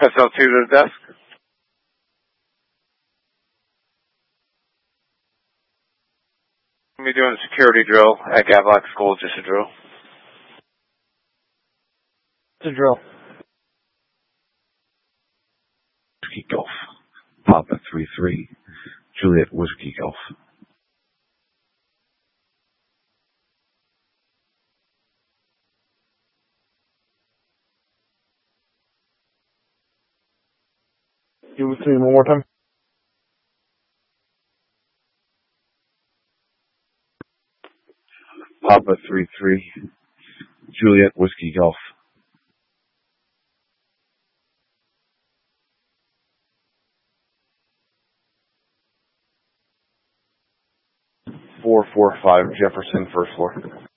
SL2 to the desk. We're doing a security drill at Gavilax School, just a drill. It's a drill. Whiskey Golf. Papa 3-3. Juliet Whiskey Golf. You would say one more time? Papa 3-3. Juliet Whiskey Golf. 445 Jefferson, first floor.